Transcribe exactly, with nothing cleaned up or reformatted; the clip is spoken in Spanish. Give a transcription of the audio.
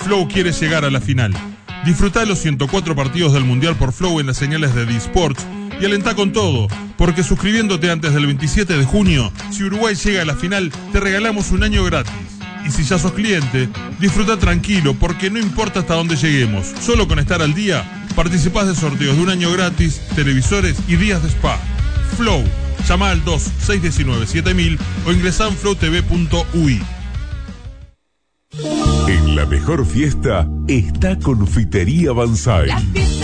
Flow quiere llegar a la final. Disfrutá los ciento cuatro partidos del Mundial por Flow en las señales de D-Sports y alentá con todo, porque suscribiéndote antes del veintisiete de junio, si Uruguay llega a la final, te regalamos un año gratis. Y si ya sos cliente, disfruta tranquilo, porque no importa hasta dónde lleguemos, solo con estar al día, participás de sorteos de un año gratis, televisores y días de spa. Flow, llama al dos seis uno nueve siete mil o ingresá en flow t v punto u i. En la mejor fiesta está Confitería Banzai.